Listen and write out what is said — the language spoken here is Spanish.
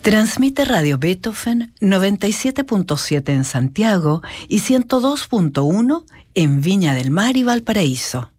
Transmite Radio Beethoven 97.7 en Santiago y 102.1 en Viña del Mar y Valparaíso.